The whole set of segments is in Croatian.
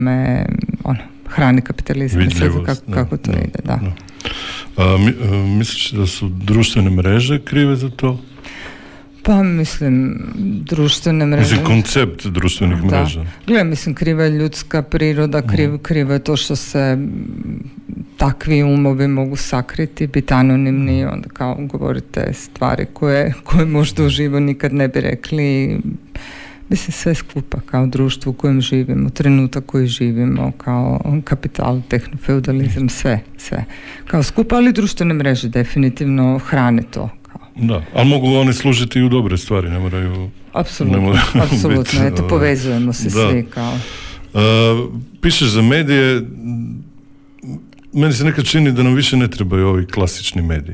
hrani kapitalizam i sve kako to ide, da. Misliš da su društvene mreže krive za to? Pa mislim, društvene mreže... Mislim, koncept društvenih mreža. Gle, mislim, kriva je ljudska priroda, kriva je to što se takvi umovi mogu sakriti, biti anonimni i onda kao govorite stvari koje možda uživo nikad ne bi rekli. Mislim, sve skupa kao društvo u kojem živimo, trenutak koji živimo, kao kapital, tehnofeudalizam, sve. Kao skupa, ali društvene mreže definitivno hrane to. Da, ali mogu oni služiti i u dobre stvari, ne moraju... Apsolutno, eto, povezujemo se svi kao... Pišeš za medije, meni se nekad čini da nam više ne trebaju ovi klasični mediji.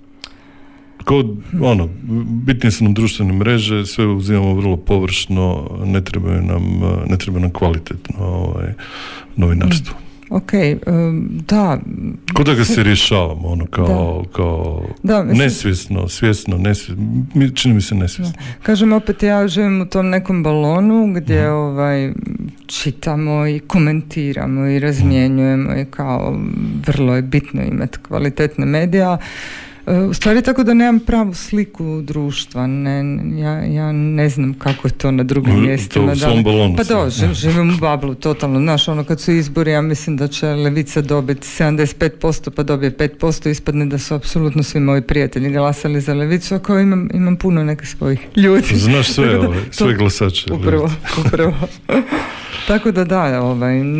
Bitnije su nam društvene mreže, sve uzimamo vrlo površno, ne treba nam kvalitetno novinarstvo. Ok, da. Kao da ga se rješavamo, kao nesvjesno, svjesno, nesvjesno, čini mi se nesvjesno. Kažem, opet ja živim u tom nekom balonu gdje čitamo i komentiramo i razmjenjujemo i kao vrlo je bitno imati kvalitetne medije. U stvari tako da nemam pravu sliku društva, ja ne znam kako je to na drugim mjestima. To u svom balonu. Pa živim u bablu, totalno. Znaš, kad su izbori, ja mislim da će Levica dobiti 75%, pa dobije 5%, ispadne da su apsolutno svi moji prijatelji glasali za Levicu, a kao imam puno nekih svojih ljudi. Znaš sve glasače. Upravo. Tako da,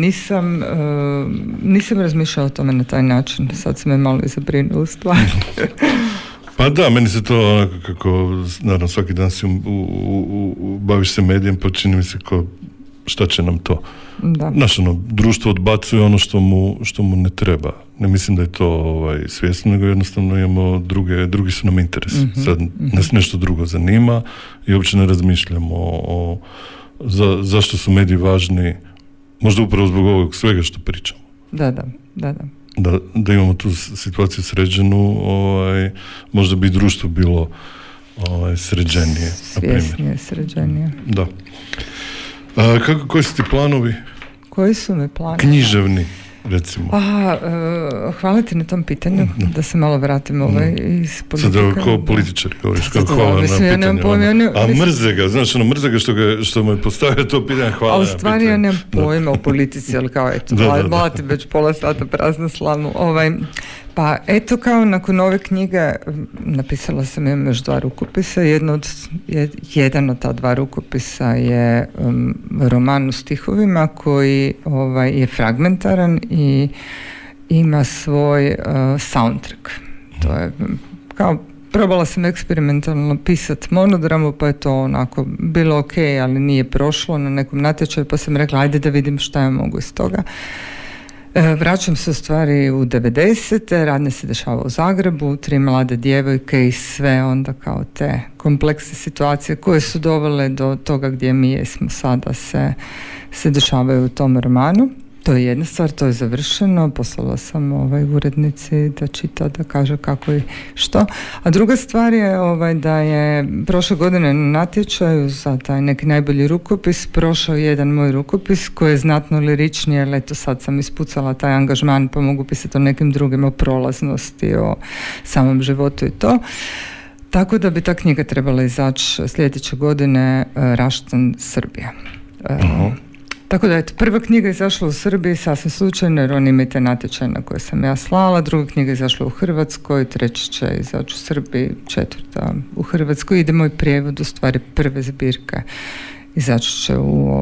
nisam razmišljala o tome na taj način. Sad se me malo zabrinuo u stvari. Pa da, meni se to onako kako, naravno, svaki dan si baviš se medijem, pa čini mi se kao šta će nam to. Da. Znaš, društvo odbacuje ono što mu ne treba. Ne mislim da je to svjesno, nego jednostavno imamo drugi su nam interes. Sad nas nešto drugo zanima i uopće ne razmišljamo zašto su mediji važni, možda upravo zbog ovog svega što pričamo. Da imamo tu situaciju sređenu, možda bi društvo bilo sređenije. Svjesnije, sređenije. Da. Koji su ti planovi? Koji su mi planovi? Književni, recimo. Hvala ti na tom pitanju, da se malo vratim iz politike. Sada kao političar govoriš, hvala na pitanju. A mrze ga, znaš, mrze ga što mu je postavio to pitanje, hvala na pitanju. A u stvari ja nemam pojma o politici, ali kao eto, mlatim već pola sata praznu slamu. Pa eto, kao nakon ove knjige napisala sam još 2 rukopisa. Jedan od ta 2 rukopisa je roman u stihovima koji je fragmentaran i ima svoj soundtrack. To je kao, probala sam eksperimentalno pisati monodramu, pa je to onako bilo ok, ali nije prošlo na nekom natječaju, pa sam rekla ajde da vidim šta ja mogu iz toga. Vraćam se u stvari u 90. Radnje se dešava u Zagrebu, 3 mlade djevojke i sve onda kao te kompleksne situacije koje su dovele do toga gdje mi jesmo sada se dešavaju u tom romanu. To je jedna stvar, to je završeno, poslala sam urednici da čita, da kaže kako i što. A druga stvar je da je prošle godine na natječaju za taj neki najbolji rukopis prošao jedan moj rukopis koji je znatno liričniji, ali eto sad sam ispucala taj angažman pa mogu pisati o nekim drugim, o prolaznosti, o samom životu i to. Tako da bi ta knjiga trebala izaći sljedeće godine, Raštan, Srbija. Tako da, eto, prva knjiga je izašla u Srbiji sasvim slučajno, jer oni imaju te natječaj na koje sam ja slala, druga knjiga je izašla u Hrvatskoj, treća će izaći u Srbiji, četvrta u Hrvatskoj. Ide moj prijevod, u stvari prve zbirke izaći će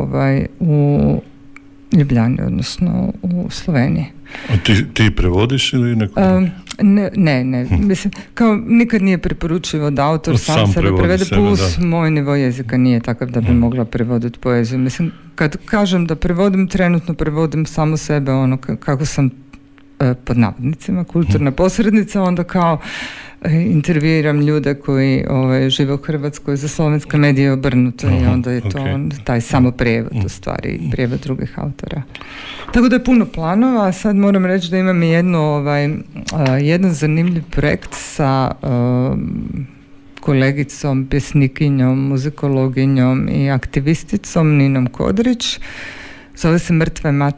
u Ljubljani, odnosno u Sloveniji. A ti prevodiš ili neko? Ne. Mislim, kao nikad nije preporučivo da autor sam sebe prevede, plus moj nivo jezika nije takav da bi mogla prevoditi poeziju. Mislim, kad kažem da prevodim, trenutno prevodim samo sebe, ono kako sam pod navodnicima kulturna posrednica, onda kao intervjuiram ljude koji žive u Hrvatskoj za slovenske medije obrnuto i onda je to taj samo prijevod u stvari, prijevod drugih autora. Tako da je puno planova, a sad moram reći da imam i jedan zanimljiv projekt sa kolegicom, pjesnikinjom, muzikologinjom i aktivisticom Ninom Kodrić. Zove se Mrtve